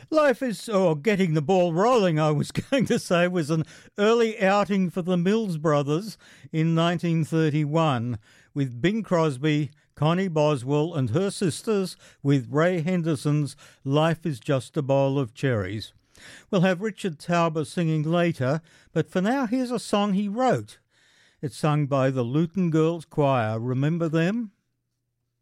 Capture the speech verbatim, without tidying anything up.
Life is, or getting the ball rolling, I was going to say, was an early outing for the Mills Brothers in nineteen thirty-one, with Bing Crosby, Connie Boswell and her sisters, with Ray Henderson's Life is Just a Bowl of Cherries. We'll have Richard Tauber singing later, but for now here's a song he wrote. It's sung by the Luton Girls Choir. Remember them?